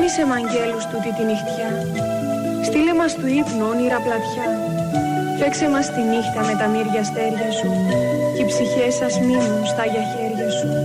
Ξύπνησε μ' αγγέλους τούτη τη νυχτιά. Στείλε μας του ύπνου όνειρα πλατιά. Φέξε μας τη νύχτα με τα μύρια αστέρια σου. Κι οι ψυχές σας μείνουν στα για χέρια σου.